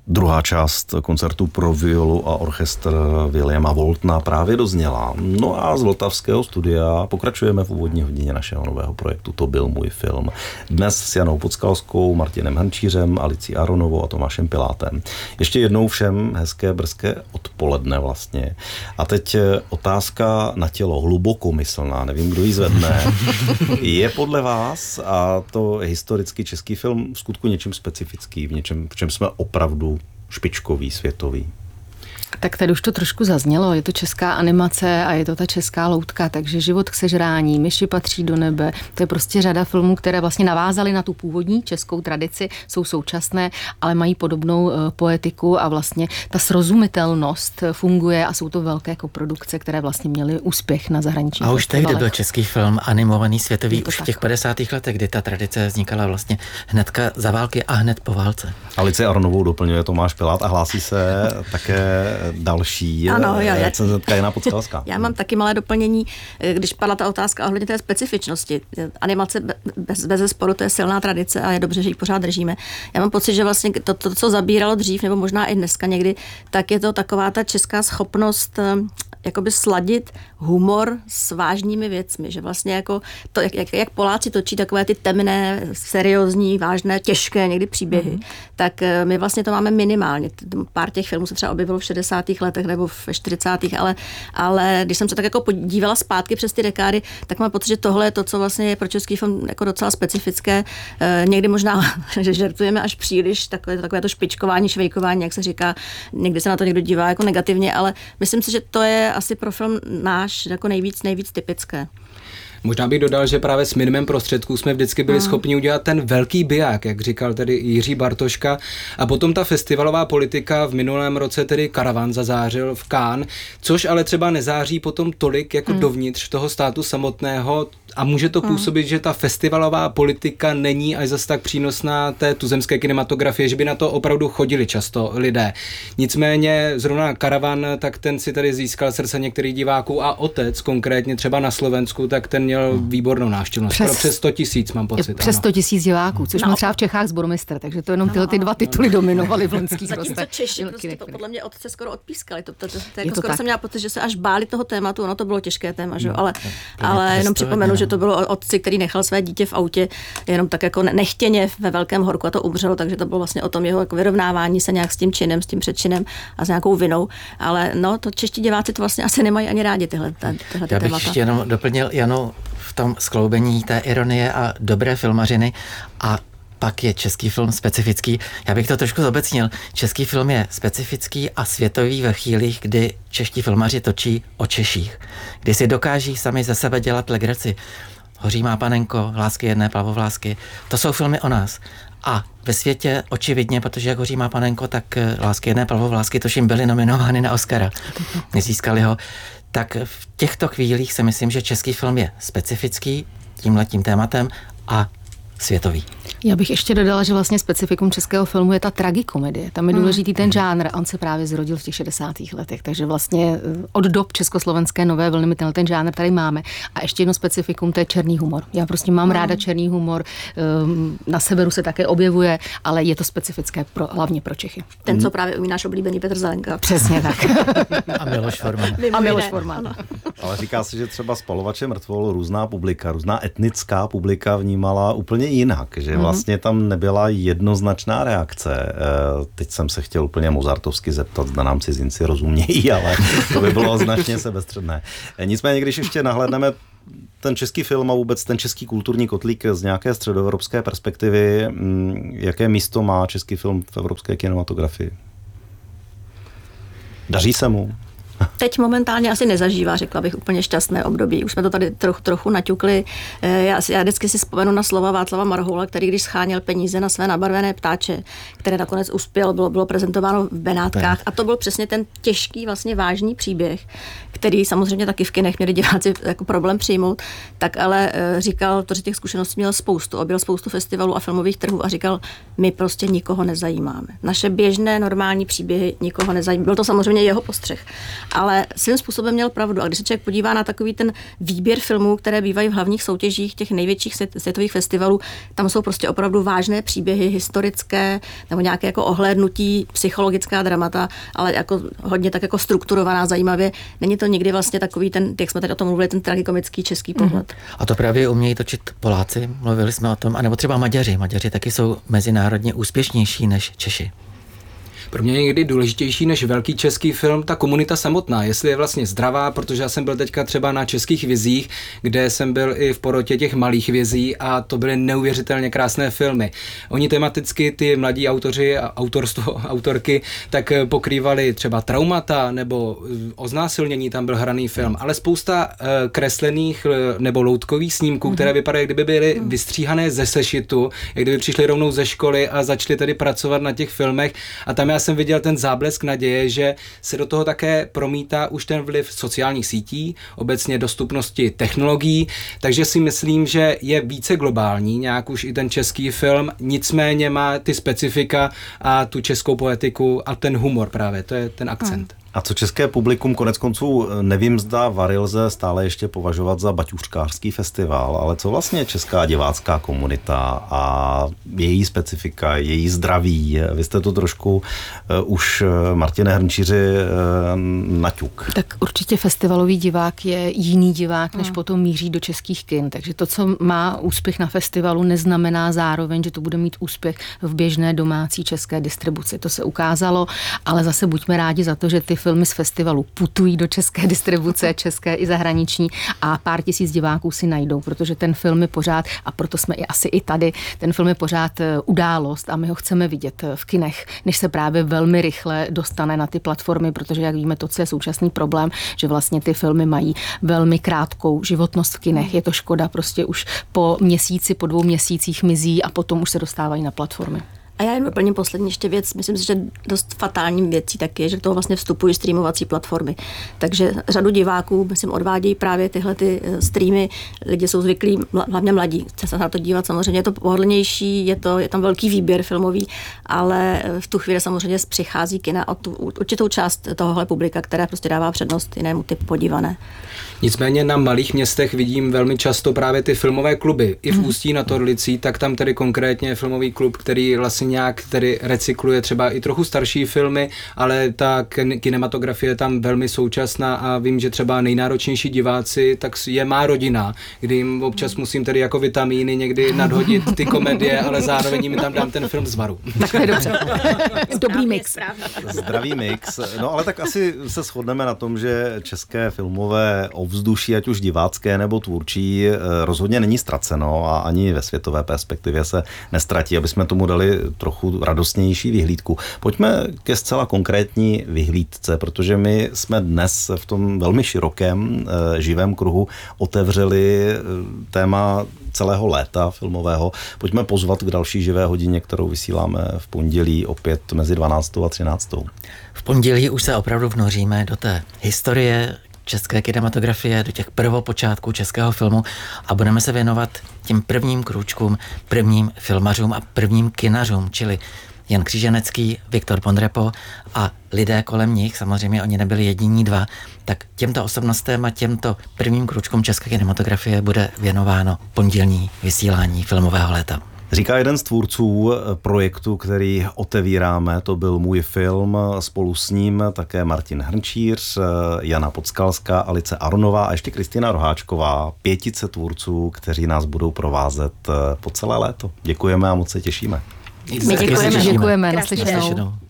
Druhá část koncertu pro violu a orchestr Williama Waltona právě dozněla. No a z Vltavského studia pokračujeme v úvodní hodině našeho nového projektu To byl můj film. Dnes s Janou Podskalskou, Martinem Hančířem, Alicí Aronovou a Tomášem Pilátem. Ještě jednou všem hezké brzké odpoledne vlastně. A teď otázka na tělo, hlubokomyslná, nevím, kdo ji zvedne. Je podle vás, a to historicky český film, v skutku něčím specifický, v čem jsme opravdu špičkový, světový? Tak tady už to trošku zaznělo, je to česká animace a je to ta česká loutka, takže Život k sežrání, Myši patří do nebe, to je prostě řada filmů, které vlastně navázaly na tu původní českou tradici, jsou současné, ale mají podobnou poetiku a vlastně ta srozumitelnost funguje a jsou to velké koprodukce, které vlastně měly úspěch na zahraničních A už festivalech. tehdy byl český film animovaný světový už v těch 50. letech, kdy ta tradice vznikala vlastně hnedka za války a hned po válce. Alici Aronovou doplňuje Tomáš Pilát a hlásí se také další recenzentka Jana Podskalská. Já mám taky malé doplnění, když padla ta otázka ohledně té specifičnosti. Animace bez zesporu, to je silná tradice a je dobře, že ji pořád držíme. Já mám pocit, že vlastně to, co zabíralo dřív, nebo možná i dneska někdy, tak je to taková ta česká schopnost jakoby sladit humor s vážnými věcmi, že vlastně jako to, jak Poláci točí takové ty temné, seriózní, vážné, těžké někdy příběhy, tak my vlastně to máme minimálně. Pár těch filmů se třeba objevilo v 60. letech nebo v 40. ale když jsem se tak jako podívala zpátky přes ty dekády, tak mám pocit, že tohle je to, co vlastně je pro český film jako docela specifické. Někdy možná, že žertujeme až příliš, takové to špičkování, švejkování, jak se říká, někdy se na to někdo dívá jako negativně, ale myslím si, že to je asi pro film náš jako nejvíc typické. Možná bych dodal, že právě s minimem prostředků jsme vždycky byli schopni udělat ten velký biják, jak říkal tedy Jiří Bartoška. A potom ta festivalová politika v minulém roce tedy Karavan zazářil v Cannes, což ale třeba nezáří potom tolik jako dovnitř toho státu samotného a může to působit, že ta festivalová politika není až zas tak přínosná té tuzemské kinematografie, že by na to opravdu chodili často lidé. Nicméně zrovna Karavan, tak ten si tady získal srdce některých diváků a Otec konkrétně třeba na Slovensku, tak ten měl výbornou návštěvnost. Přes 100 000 mám pocit. Přes 100 000 diváků, což má třeba v Čechách Zbormistr, takže to jenom tyhle ty dva tituly dominovaly v loňských rostech. Zatímco Češi prostě to podle mě Otce skoro odpískali. Jako skoro jsem měla pocit, že se až báli toho tématu, ono to bylo těžké téma, že? Ale jenom připomenu, že to bylo otci, který nechal své dítě v autě jenom tak jako nechtěně ve velkém horku a to umřelo, takže to bylo vlastně o tom jeho jako vyrovnávání se nějak s tím činem, s tím předčinem a s nějakou vinou. Ale no, to čeští diváci to vlastně asi nemají ani rádi tyhle témata. Já bych ještě jenom doplnil Janu v tom skloubení té ironie a dobré filmařiny a pak je český film specifický. Já bych to trošku zobecnil. Český film je specifický a světový ve chvílích, kdy čeští filmaři točí o Češích. Kdy si dokáží sami ze sebe dělat legraci. Hoří má panenko, Lásky jedné, Plavovlásky. To jsou filmy o nás. A ve světě očividně, protože jak Hoří má panenko, tak Lásky jedné, Plavovlásky, tož jim byly nominovány na Oscara. Nezískali ho. Tak v těchto chvílích si myslím, že český film je specifický tímhletím tématem a světový. Já bych ještě dodala, že vlastně specifikum českého filmu je ta tragikomedie. Tam je důležitý ten žánr a on se právě zrodil v těch 60. letech, takže vlastně od dob československé nové vlny my ten žánr tady máme. A ještě jedno specifikum, to je černý humor. Já prostě mám ráda černý humor, na severu se také objevuje, ale je to specifické hlavně pro Čechy. Ten, co právě umí náš oblíbený Petr Zelenka. Přesně tak. A Miloš Forman. Ale říká se, že třeba Spalovače mrtvol různá publika, různá etnická publika vnímala úplně jinak, že vlastně tam nebyla jednoznačná reakce. Teď jsem se chtěl úplně mozartovsky zeptat, zda nám cizinci rozumějí, ale to by bylo značně sebestředné. Nicméně, když ještě nahlédneme ten český film a vůbec ten český kulturní kotlík z nějaké středoevropské perspektivy, jaké místo má český film v evropské kinematografii? Daří se mu? Teď momentálně asi nezažívá, řekla bych, úplně šťastné období. Už jsme to tady trochu naťukli. Já vždycky si vzpomenu na slova Václava Marhoula, který když scháněl peníze na své nabarvené ptáče, které nakonec uspěl, bylo prezentováno v Benátkách. A to byl přesně ten těžký, vlastně vážný příběh, který samozřejmě taky v kinech měli diváci jako problém přijmout, tak ale říkal, že těch zkušeností měl spoustu, objel spoustu festivalů a filmových trhů a říkal, my prostě nikoho nezajímáme. Naše běžné, normální příběhy nikoho nezajímají. Byl to samozřejmě jeho postřeh. ale svým způsobem měl pravdu. A když se člověk podívá na takový ten výběr filmů, které bývají v hlavních soutěžích těch největších světových festivalů, tam jsou prostě opravdu vážné příběhy, historické, nebo nějaké jako ohlédnutí, psychologická dramata, ale jako hodně tak jako strukturovaná, zajímavě. Není to nikdy vlastně takový ten, jak jsme teď o tom mluvili, ten tragikomický český pohled. A to právě umějí točit Poláci, mluvili jsme o tom, anebo třeba Maďaři. Maďaři taky jsou mezinárodně úspěšnější než Češi. Pro mě je někdy důležitější než velký český film ta komunita samotná, jestli je vlastně zdravá, protože já jsem byl teďka třeba na českých vizích, kde jsem byl i v porotě těch malých vizí a to byly neuvěřitelně krásné filmy. Oni tematicky, ty mladí autoři a autorky, tak pokrývali třeba traumata nebo oznásilnění, tam byl hraný film, ale spousta kreslených nebo loutkových snímků, které vypadají, kdyby byly vystříhané ze sešitu, jak kdyby přišli rovnou ze školy a začali tady pracovat na těch filmech a tam já jsem viděl ten záblesk naděje, že se do toho také promítá už ten vliv sociálních sítí, obecně dostupnosti technologií, takže si myslím, že je více globální, nějak už i ten český film, nicméně má ty specifika a tu českou poetiku a ten humor právě, to je ten akcent. A co české publikum, koneckonců nevím, zda Vary lze stále ještě považovat za baťůřkářský festival, ale co vlastně česká divácká komunita a její specifika, její zdraví, vy jste to trošku už, Martine Hrnčíři, naťuk. Tak určitě festivalový divák je jiný divák, než potom míří do českých kin, takže to, co má úspěch na festivalu, neznamená zároveň, že to bude mít úspěch v běžné domácí české distribuci. To se ukázalo, ale zase buďme rádi za to, že ty filmy z festivalu putují do české distribuce, české i zahraniční a pár tisíc diváků si najdou, protože ten film je pořád, a proto jsme asi i tady, ten film je pořád událost a my ho chceme vidět v kinech, než se právě velmi rychle dostane na ty platformy, protože jak víme, to, co je současný problém, že vlastně ty filmy mají velmi krátkou životnost v kinech. Je to škoda, prostě už po měsíci, po 2 měsících mizí a potom už se dostávají na platformy. A já jen doplním poslední ještě věc. Myslím si, že dost fatální věcí taky je, že do toho vlastně vstupují streamovací platformy. Takže řadu diváků, myslím, odvádějí právě tyhle ty streamy. Lidi jsou zvyklí, hlavně mladí, chce se na to dívat. Samozřejmě je to pohodlnější, je tam velký výběr filmový, ale v tu chvíli samozřejmě přichází kina o tu určitou část tohohle publika, která prostě dává přednost jinému typu podívané. Nicméně na malých městech vidím velmi často právě ty filmové kluby. I v Ústí nad Orlicí, tak tam tedy konkrétně filmový klub, který vlastně nějak tedy recykluje třeba i trochu starší filmy, ale ta kinematografie je tam velmi současná a vím, že třeba nejnáročnější diváci, tak je má rodina, kdy jim občas musím tedy jako vitamíny někdy nadhodit ty komedie, ale zároveň jim tam dám ten film z varu. Tak to je dobře. Dobrý mix. Zdravý mix. No ale tak asi se shodneme na tom, že české filmové ovzduší, ať už divácké nebo tvůrčí, rozhodně není ztraceno a ani ve světové perspektivě se nestratí, aby jsme tomu dali trochu radostnější vyhlídku. Pojďme ke zcela konkrétní vyhlídce, protože my jsme dnes v tom velmi širokém živém kruhu otevřeli téma celého léta filmového. Pojďme pozvat k další živé hodině, kterou vysíláme v pondělí opět mezi 12. a 13. V pondělí už se opravdu vnoříme do té historie české kinematografie, do těch prvopočátků českého filmu a budeme se věnovat těm prvním krůčkům, prvním filmařům a prvním kinařům, čili Jan Křižanecký, Viktor Ponrepo a lidé kolem nich, samozřejmě oni nebyli jediní 2, tak těmto osobnostem a těmto prvním krůčkům české kinematografie bude věnováno pondělní vysílání filmového léta. Říká jeden z tvůrců projektu, který otevíráme, to byl Můj film, spolu s ním také Martin Hrnčíř, Jana Podskalská, Alice Aronová a ještě Kristýna Roháčková, 5 tvůrců, kteří nás budou provázet po celé léto. Děkujeme a moc se těšíme. My děkujeme, naslyšenou.